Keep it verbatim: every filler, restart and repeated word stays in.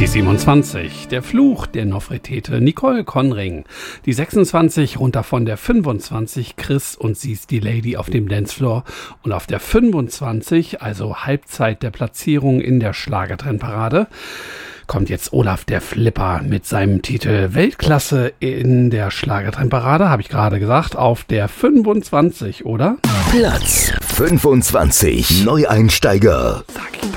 Die siebenundzwanzig, der Fluch der Nofretete, Nicole Conring. Die sechsundzwanzig, runter von der fünfundzwanzig, Chris und sie ist die Lady auf dem Dancefloor. Und auf der fünfundzwanzig, also Halbzeit der Platzierung in der Schlagertrendparade, kommt jetzt Olaf der Flipper mit seinem Titel Weltklasse in der Schlagertrendparade, habe ich gerade gesagt, auf der fünfundzwanzig, oder? Platz fünfundzwanzig, Neueinsteiger. Sag ich.